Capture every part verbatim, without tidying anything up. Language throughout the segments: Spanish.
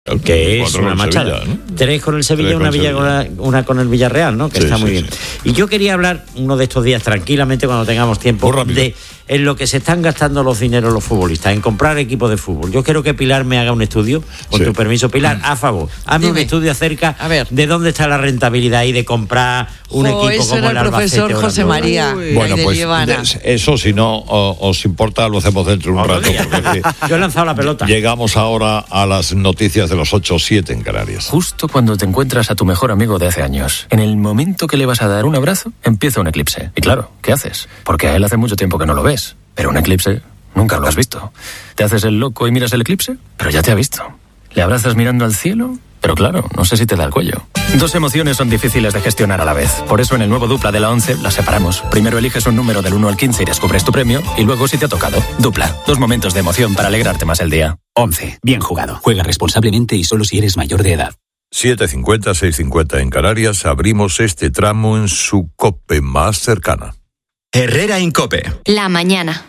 Que es una machada. Sevilla, ¿no? Tres con el Sevilla y una, Villa, una, una con el Villarreal, ¿no? Que sí, está muy sí, bien. Sí. Y yo quería hablar uno de estos días, tranquilamente, cuando tengamos tiempo, de en lo que se están gastando los dineros los futbolistas, en comprar equipos de fútbol. Yo quiero que Pilar me haga un estudio, con sí. tu permiso, Pilar, a favor. Hazme Dime. un estudio acerca de dónde está la rentabilidad ahí de comprar un oh, equipo como el, el Albacete. Profesor José María. Uy, bueno, pues de, eso, si no o, os importa, lo hacemos dentro de un rato. Porque yo he lanzado la pelota. Llegamos ahora a las noticias de los ocho siete en Canarias. Justo cuando te encuentras a tu mejor amigo de hace años, en el momento que le vas a dar un abrazo, empieza un eclipse. Y claro, ¿qué haces? Porque a él hace mucho tiempo que no lo ves. Pero un eclipse nunca lo has visto. ¿Te haces el loco y miras el eclipse? Pero ya te ha visto. ¿Le abrazas mirando al cielo? Pero claro, no sé si te da el cuello. Dos emociones son difíciles de gestionar a la vez. Por eso en el nuevo Dupla de la once las separamos. Primero eliges un número del uno al quince y descubres tu premio. Y luego si te ha tocado. Dupla. Dos momentos de emoción para alegrarte más el día. once. Bien jugado. Juega responsablemente y solo si eres mayor de edad. siete cincuenta, seis cincuenta en Canarias. Abrimos este tramo en su COPE más cercana. Herrera Incope. La mañana.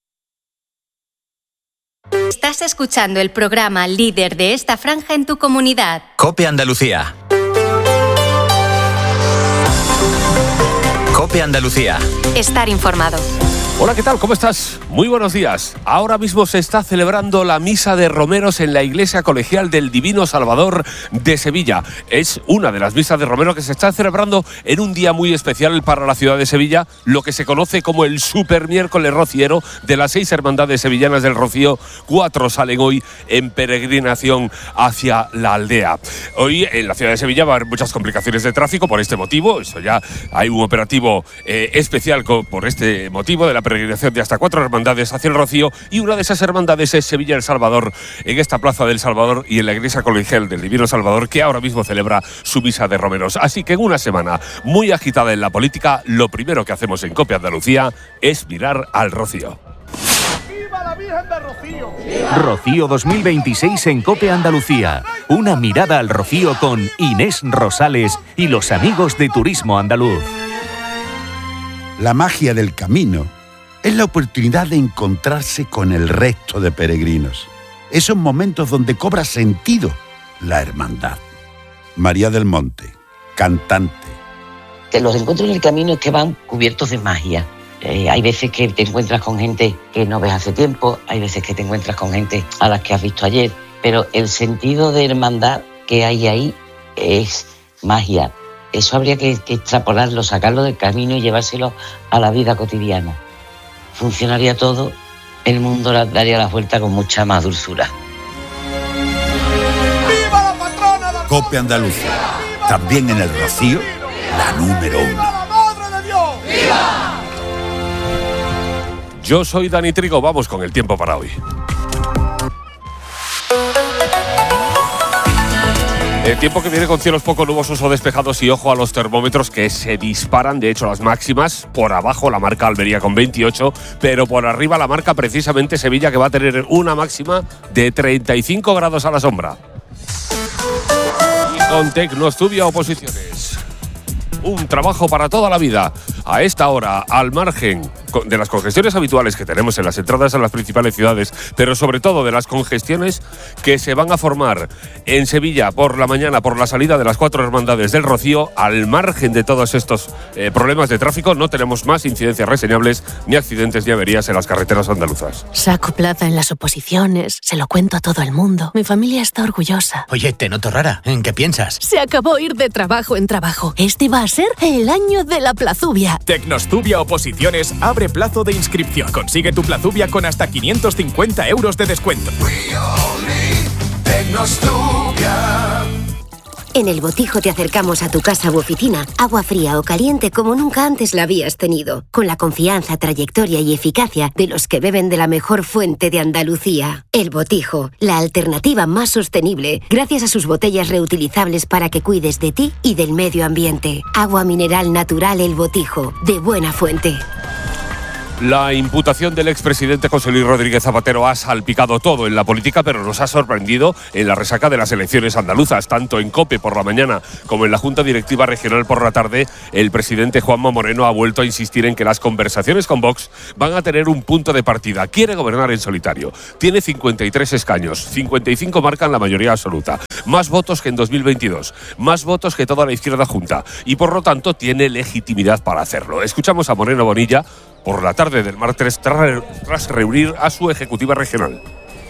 Estás escuchando el programa líder de esta franja en tu comunidad. COPE Andalucía. COPE Andalucía. Estar informado. Hola, ¿qué tal? ¿Cómo estás? Muy buenos días. Ahora mismo se está celebrando la misa de romeros en la Iglesia Colegial del Divino Salvador de Sevilla. Es una de las misas de romeros que se está celebrando en un día muy especial para la ciudad de Sevilla, lo que se conoce como el Super Miércoles Rociero. De las seis hermandades sevillanas del Rocío, cuatro salen hoy en peregrinación hacia la aldea. Hoy en la ciudad de Sevilla va a haber muchas complicaciones de tráfico por este motivo. Eso ya hay un operativo eh, especial co- por este motivo de la peregrinación de hasta cuatro hermandades hacia el Rocío, y una de esas hermandades es Sevilla El Salvador, en esta plaza del Salvador y en la Iglesia Colegial del Divino Salvador, que ahora mismo celebra su misa de romeros. Así que en una semana muy agitada en la política, lo primero que hacemos en COPE Andalucía es mirar al Rocío. ¡Viva la Virgen de Rocío! Rocío dos mil veintiséis en COPE Andalucía. Una mirada al Rocío con Inés Rosales y los amigos de Turismo Andaluz. La magia del camino es la oportunidad de encontrarse con el resto de peregrinos. Esos momentos donde cobra sentido la hermandad. María del Monte, cantante. Los encuentros en el camino es que van cubiertos de magia. Eh, hay veces que te encuentras con gente que no ves hace tiempo, hay veces que te encuentras con gente a las que has visto ayer, pero el sentido de hermandad que hay ahí es magia. Eso habría que, que extrapolarlo, sacarlo del camino y llevárselo a la vida cotidiana. Funcionaría todo, el mundo daría la vuelta con mucha más dulzura. ¡Viva la patrona del COPE Andalucía, también en el Rocío, la número uno. ¡Viva la Madre de Dios! ¡Viva! Yo soy Dani Trigo, vamos con el tiempo para hoy. El tiempo que viene con cielos poco nubosos o despejados, y ojo a los termómetros que se disparan. De hecho, las máximas, por abajo la marca Almería con veintiocho, pero por arriba la marca precisamente Sevilla, que va a tener una máxima de treinta y cinco grados a la sombra. Y con Tecnostudia Oposiciones. Un trabajo para toda la vida. A esta hora, al margen de las congestiones habituales que tenemos en las entradas a las principales ciudades, pero sobre todo de las congestiones que se van a formar en Sevilla por la mañana, por la salida de las cuatro hermandades del Rocío, al margen de todos estos eh, problemas de tráfico, no tenemos más incidencias reseñables, ni accidentes ni averías en las carreteras andaluzas. Saco plaza en las oposiciones, se lo cuento a todo el mundo. Mi familia está orgullosa. Oye, te noto rara. ¿En qué piensas? Se acabó ir de trabajo en trabajo. Este va a ser el año de la plazubia. Tecnostudia Oposiciones abre plazo de inscripción. Consigue tu plazubia con hasta quinientos cincuenta euros de descuento. En El Botijo te acercamos a tu casa u oficina agua fría o caliente como nunca antes la habías tenido, con la confianza, trayectoria y eficacia de los que beben de la mejor fuente de Andalucía. El Botijo, la alternativa más sostenible, gracias a sus botellas reutilizables para que cuides de ti y del medio ambiente. Agua mineral natural El Botijo, de buena fuente. La imputación del expresidente José Luis Rodríguez Zapatero ha salpicado todo en la política, pero nos ha sorprendido en la resaca de las elecciones andaluzas. Tanto en COPE por la mañana como en la Junta Directiva Regional por la tarde, el presidente Juanma Moreno ha vuelto a insistir en que las conversaciones con Vox van a tener un punto de partida. Quiere gobernar en solitario. Tiene cincuenta y tres escaños, cincuenta y cinco marcan la mayoría absoluta. Más votos que en dos mil veintidós, más votos que toda la izquierda junta y por lo tanto tiene legitimidad para hacerlo. Escuchamos a Moreno Bonilla por la tarde del martes tras reunir a su ejecutiva regional.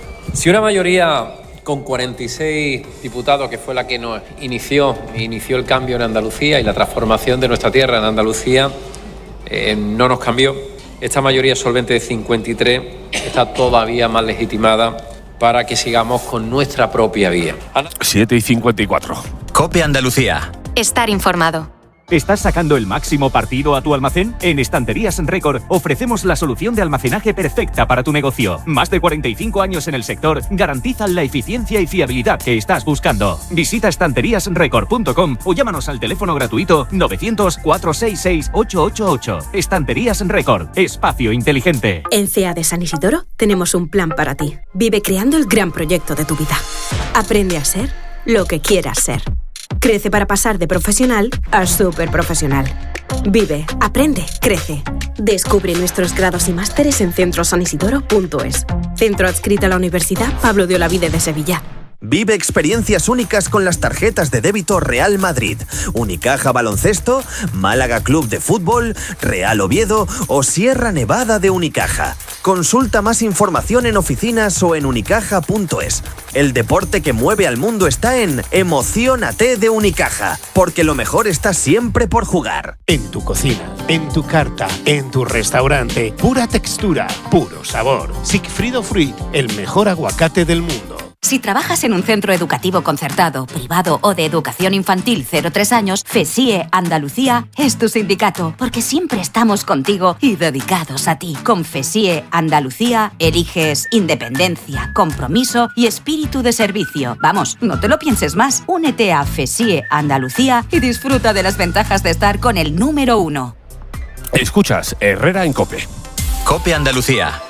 Si una mayoría con cuarenta y seis diputados, que fue la que nos inició, inició el cambio en Andalucía y la transformación de nuestra tierra en Andalucía, eh, no nos cambió, esta mayoría solvente de cincuenta y tres está todavía más legitimada para que sigamos con nuestra propia vía. siete y cincuenta y cuatro. COPE Andalucía. Estar informado. ¿Estás sacando el máximo partido a tu almacén? En Estanterías Record ofrecemos la solución de almacenaje perfecta para tu negocio. Más de cuarenta y cinco años en el sector garantizan la eficiencia y fiabilidad que estás buscando. Visita estanterías record punto com o llámanos al teléfono gratuito novecientos, cuatrocientos sesenta y seis, ochocientos ochenta y ocho. Estanterías Record, espacio inteligente. En C E A de San Isidoro tenemos un plan para ti. Vive creando el gran proyecto de tu vida. Aprende a ser lo que quieras ser. Crece para pasar de profesional a súper profesional. Vive, aprende, crece. Descubre nuestros grados y másteres en centro san isidoro punto es. Centro adscrito a la Universidad Pablo de Olavide de Sevilla. Vive experiencias únicas con las tarjetas de débito Real Madrid, Unicaja Baloncesto, Málaga Club de Fútbol, Real Oviedo o Sierra Nevada de Unicaja. Consulta más información en oficinas o en unicaja punto es. El deporte que mueve al mundo está en Emociónate de Unicaja, porque lo mejor está siempre por jugar. En tu cocina, en tu carta, en tu restaurante, pura textura, puro sabor. Sigfrido Fruit, el mejor aguacate del mundo. Si trabajas en un centro educativo concertado, privado o de educación infantil cero a tres años, FESIE Andalucía es tu sindicato, porque siempre estamos contigo y dedicados a ti. Con FESIE Andalucía eliges independencia, compromiso y espíritu de servicio. Vamos, no te lo pienses más. Únete a FESIE Andalucía y disfruta de las ventajas de estar con el número uno. Escuchas Herrera en COPE. COPE Andalucía.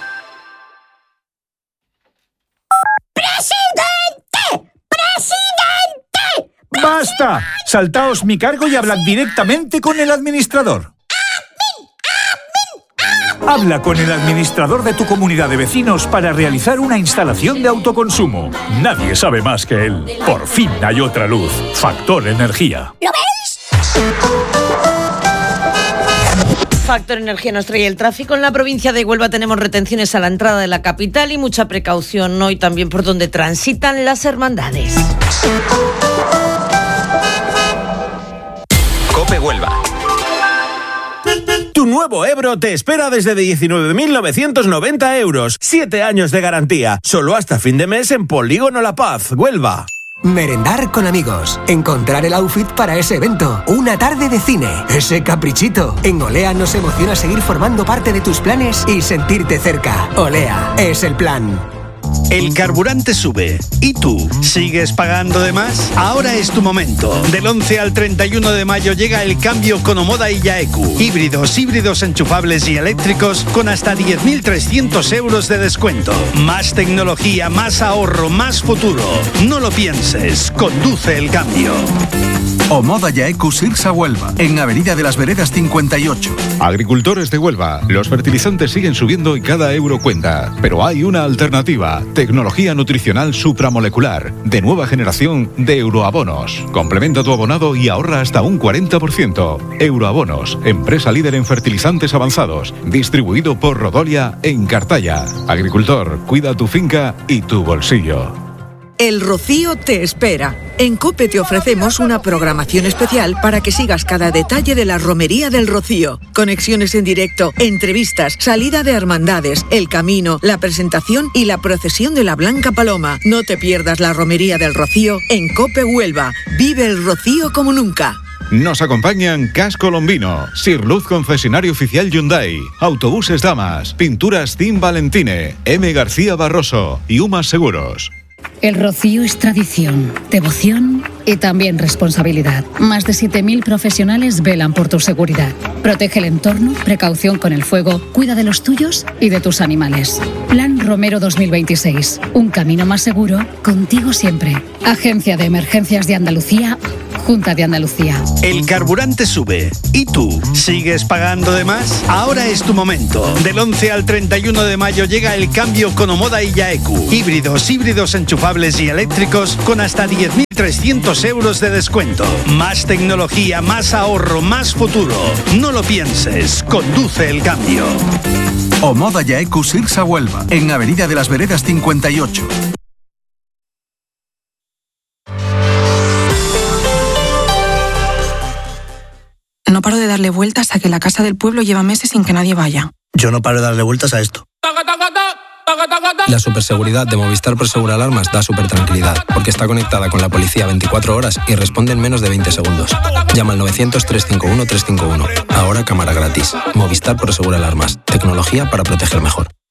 ¡Presidente! ¡Presidente! ¡Basta! Saltaos mi cargo y hablad directamente con el administrador. Habla con el administrador de tu comunidad de vecinos para realizar una instalación de autoconsumo. Nadie sabe más que él. Por fin hay otra luz. Factor Energía. ¿Lo veis? Factor Energía nos trae el tráfico. En la provincia de Huelva tenemos retenciones a la entrada de la capital y mucha precaución hoy también por donde transitan las hermandades. COPE Huelva. Tu nuevo Ebro te espera desde diecinueve mil novecientos noventa euros. Siete años de garantía. Solo hasta fin de mes en Polígono La Paz, Huelva. Merendar con amigos, encontrar el outfit para ese evento, una tarde de cine, ese caprichito. En Olea nos emociona seguir formando parte de tus planes y sentirte cerca. Olea es el plan. El carburante sube. ¿Y tú? ¿Sigues pagando de más? Ahora es tu momento. Del once al treinta y uno de mayo llega el cambio con Omoda y Yaeku. Híbridos, híbridos enchufables y eléctricos con hasta diez mil trescientos euros de descuento. Más tecnología, más ahorro, más futuro. No lo pienses. Conduce el cambio. Omoda Yaeku Sirsa Huelva, en Avenida de las Veredas cincuenta y ocho. Agricultores de Huelva, los fertilizantes siguen subiendo y cada euro cuenta. Pero hay una alternativa. Tecnología nutricional supramolecular, de nueva generación de Euroabonos. Complementa tu abonado y ahorra hasta un cuarenta por ciento. Euroabonos, empresa líder en fertilizantes avanzados, distribuido por Rodolia en Cartaya. Agricultor, cuida tu finca y tu bolsillo. El Rocío te espera. En COPE te ofrecemos una programación especial para que sigas cada detalle de la Romería del Rocío. Conexiones en directo, entrevistas, salida de hermandades, el camino, la presentación y la procesión de la Blanca Paloma. No te pierdas la Romería del Rocío en COPE Huelva. Vive el Rocío como nunca. Nos acompañan Casco Lombino, Sirluz Concesionario Oficial Hyundai, Autobuses Damas, Pinturas Team Valentine, M. García Barroso y Umas Seguros. El Rocío es tradición, devoción y también responsabilidad. Más de siete mil profesionales velan por tu seguridad. Protege el entorno, precaución con el fuego, cuida de los tuyos y de tus animales. Plan Romero dos mil veintiséis. Un camino más seguro, contigo siempre. Agencia de Emergencias de Andalucía, Junta de Andalucía. El carburante sube. ¿Y tú? ¿Sigues pagando de más? Ahora es tu momento. Del once al treinta y uno de mayo llega el cambio con Omoda y Yaeku. Híbridos, híbridos enchufables y eléctricos con hasta diez mil trescientos euros de descuento. Más tecnología, más ahorro, más futuro. No lo pienses. Conduce el cambio. Omoda Yaeku Sirsa Huelva, en Avenida de las Veredas cincuenta y ocho. No paro de darle vueltas a que la casa del pueblo lleva meses sin que nadie vaya. Yo no paro de darle vueltas a esto. La superseguridad de Movistar Prosegur Alarmas da súper tranquilidad, porque está conectada con la policía veinticuatro horas y responde en menos de veinte segundos. Llama al novecientos, trescientos cincuenta y uno, trescientos cincuenta y uno. Ahora cámara gratis. Movistar Prosegur Alarmas. Tecnología para proteger mejor.